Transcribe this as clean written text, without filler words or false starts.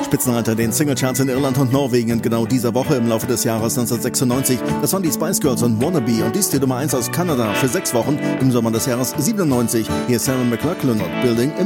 Spitzenreiter den Singlecharts in Irland und Norwegen in genau dieser Woche im Laufe des Jahres 1996. Das waren die Spice Girls und Wannabe und dies die Nummer 1 aus Kanada für 6 Wochen im Sommer des Jahres 97. Hier ist Sarah McLachlan und Building a